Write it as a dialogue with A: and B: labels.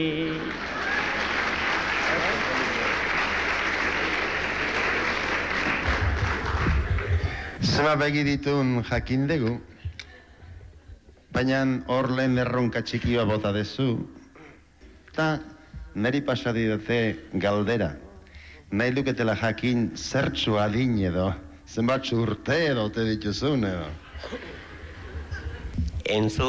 A: Zema begiditun jakin dugu, baina hor lehen erronka txikioa bota dezu, eta neri pasadidatze galdera. Nahi luketela jakin zertxu adin edo, zenbatxu urte edo te dituzun edo.
B: Entzun